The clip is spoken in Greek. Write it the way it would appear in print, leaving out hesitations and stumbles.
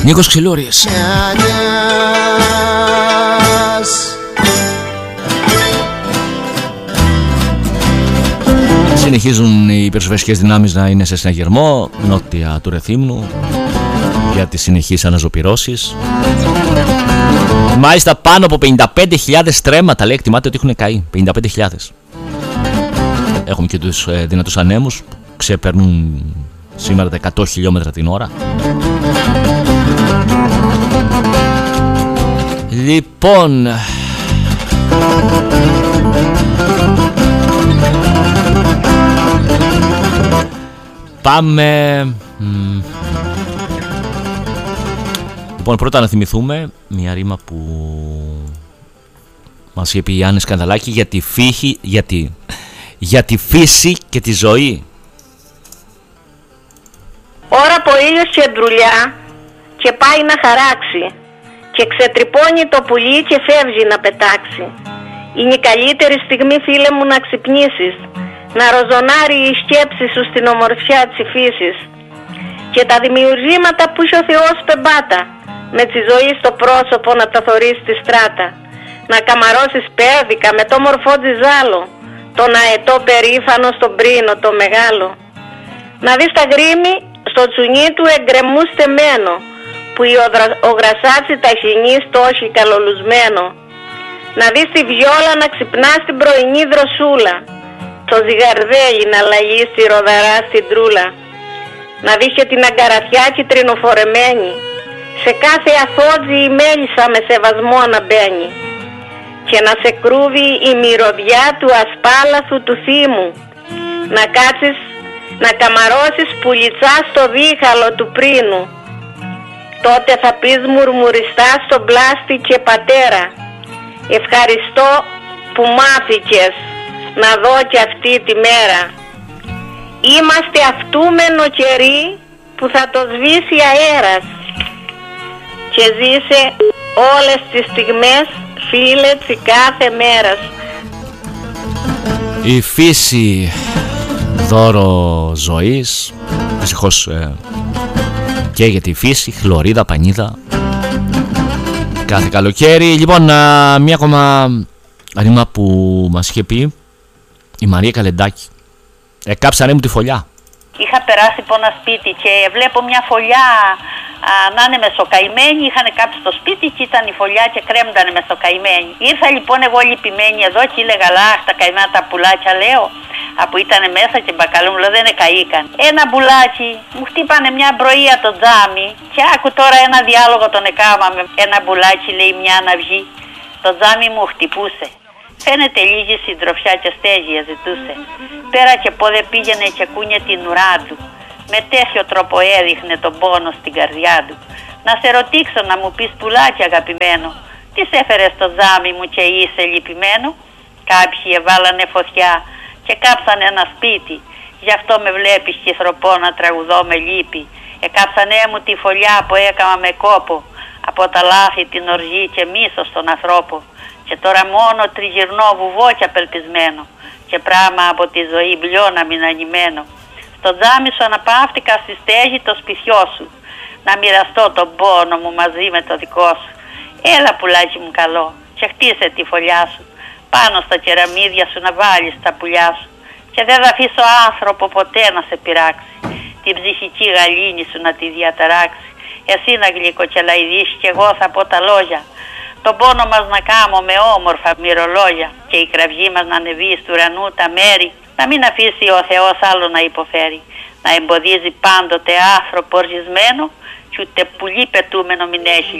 Νίκος Ξυλούρης. Συνεχίζουν οι πυροσβεστικές δυνάμεις να είναι σε συναγερμό νότια του Ρεθύμνου για τις συνεχείς αναζωπυρώσεις. Μάλιστα πάνω από 55.000 στρέμματα, λέει, εκτιμάται ότι έχουν καεί. 55.000. Έχουμε και τους δυνατούς ανέμους που ξεπερνούν σήμερα τα 100 χιλιόμετρα την ώρα. Λοιπόν, πάμε. Λοιπόν, πρώτα να θυμηθούμε μια ρήμα που μας είπε η Άννη Σκανδαλάκη για τη φύση και τη ζωή. Ώρα που ο ήλιος και ντρουλιά και πάει να χαράξει και ξετρυπώνει το πουλί και φεύγει να πετάξει. Είναι η καλύτερη στιγμή, φίλε μου, να ξυπνήσεις, να ροζονάρει η σκέψη σου στην ομορφιά της φύσης και τα δημιουργήματα που είχε ο Θεός πεμπάτα, με τη ζωή στο πρόσωπο να τα θωρείς στη στράτα, να καμαρώσεις πέδικα με το μορφό τζιζάλο, τον αετό περήφανο στον πρίνο το μεγάλο, να δεις τα γκρίμη στο τσουνί του εγκρεμού στεμένο, που η ογρασάτσι τα χινεί στο όχι καλολουσμένο, να δεις τη βιόλα να ξυπνά στην πρωινή δροσούλα, το ζυγαρδέλι να λαγεί στη ροδαρά στην τρούλα, να δεις και την αγκαραθιά κυτρινοφορεμένη, σε κάθε αφότζη η μέλισσα με σεβασμό να μπαίνει, και να σε κρούβει η μυρωδιά του ασπάλαθου του θύμου, να κάτσεις να καμαρώσεις πουλιτσά στο δίχαλο του πρίνου. Τότε θα πεις μουρμουριστά στον πλάστη και πατέρα, ευχαριστώ που μάθηκες να δω και αυτή τη μέρα. Είμαστε αυτούμενο καιρί που θα το σβήσει αέρας, και ζήσε όλες τις στιγμές, φίλε, τσι κάθε μέρας. Η φύση δώρο ζωής. Δυστυχώς και για τη φύση, χλωρίδα, πανίδα κάθε καλοκαίρι. Λοιπόν, μία ακόμα ρήμα που μας είχε πει η Μαρία Καλεντάκη. Κάψανε μου τη φωλιά. Είχα περάσει από ένα σπίτι και βλέπω μια φωλιά να είναι μεσοκαημένη. Είχαν κάψει το σπίτι και ήταν η φωλιά και κρέμντανε μεσοκαημένη. Ήρθα λοιπόν εγώ λυπημένη εδώ και έλεγα λάχ τα καημένα τα πουλάκια, λέω, που ήταν μέσα και μπακαλού μου, λέω, δεν καήκαν. Ένα μπουλάκι μου χτύπανε μια μπροεία το τζάμι και άκου τώρα ένα διάλογο τον εκάμαμε. Ένα μπουλάκι, λέει, μια να βγει. Το τζάμι μου χτυπούσε. Φαίνεται λίγη συντροφιά και στέγια ζητούσε. Πέρα και πόδε πήγαινε και κούνε την ουρά του. Με τέτοιο τρόπο έδειχνε τον πόνο στην καρδιά του. Να σε ρωτήξω να μου πεις, πουλάκι αγαπημένο, τι σε έφερε στο τζάμι μου και είσαι λυπημένο? Κάποιοι εβάλανε φωτιά και κάψανε ένα σπίτι. Γι' αυτό με βλέπεις χυθροπό να τραγουδώ με λύπη. Εκάψανε μου τη φωλιά που έκαμα με κόπο, από τα λάθη την οργή και μίσος στον ανθρώπο. Και τώρα μόνο τριγυρνώ βουβό και απελπισμένο, και πράγμα από τη ζωή μπλιό να μην ανημένω. Στο τζάμι σου αναπαύτηκα στη στέγη το σπιτιό σου, να μοιραστώ τον πόνο μου μαζί με το δικό σου. Έλα πουλάκι μου καλό και χτίσε τη φωλιά σου, πάνω στα κεραμίδια σου να βάλεις τα πουλιά σου, και δεν θα αφήσω άνθρωπο ποτέ να σε πειράξει, την ψυχική γαλήνη σου να τη διαταράξει. Εσύ να γλυκοκελαϊδείς κι εγώ θα πω τα λόγια, τον πόνο μας να κάμω με όμορφα μυρολόγια, και η κραυγή μας να ανεβεί στου ουρανού τα μέρη, να μην αφήσει ο Θεός άλλο να υποφέρει, να εμποδίζει πάντοτε άνθρωπο οργισμένο, κι ούτε πουλί πετούμενο μην έχει